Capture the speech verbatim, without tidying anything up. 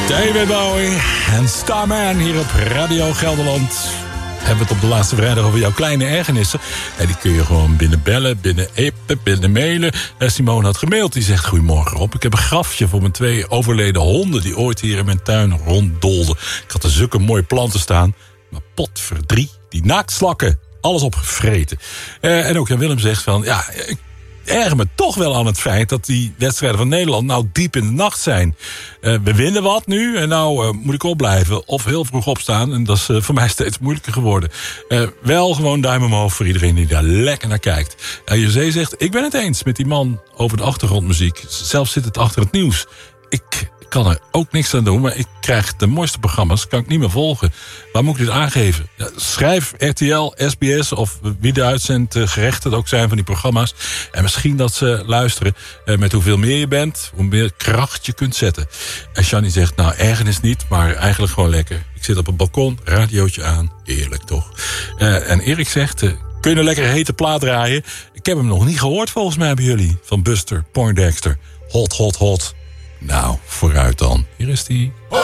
David Bowie en Starman hier op Radio Gelderland. Hebben we het op de laatste vrijdag over jouw kleine ergernissen. En die kun je gewoon binnen bellen, binnen appen, binnen mailen. En Simone had gemaild, die zegt: goedemorgen Rob, ik heb een grafje voor mijn twee overleden honden die ooit hier in mijn tuin ronddolden. Ik had er zulke mooie planten staan. Maar potverdrie, die naaktslakken, alles opgevreten. Uh, en ook Jan Willem zegt van, ja, ik erger me toch wel aan het feit dat die wedstrijden van Nederland nou diep in de nacht zijn. Uh, we winnen wat nu en nou uh, moet ik opblijven of heel vroeg opstaan. En dat is uh, voor mij steeds moeilijker geworden. Uh, wel gewoon duim omhoog voor iedereen die daar lekker naar kijkt. Uh, José zegt, ik ben het eens met die man over de achtergrondmuziek. Zelfs zit het achter het nieuws. Ik kan er ook niks aan doen, maar ik krijg de mooiste programma's, kan ik niet meer volgen. Waar moet ik dit aangeven? Ja, schrijf R T L, S B S of wie de uitzendgerechten het ook zijn van die programma's. En misschien dat ze luisteren eh, met hoeveel meer je bent, hoe meer kracht je kunt zetten. En Shani zegt, nou ergernis niet, maar eigenlijk gewoon lekker. Ik zit op een balkon, radiootje aan, eerlijk toch. Uh, en Erik zegt, uh, kun je een lekkere hete plaat draaien? Ik heb hem nog niet gehoord volgens mij bij jullie. Van Buster Poindexter. Hot, hot, hot. Nou, vooruit dan. Hier is die.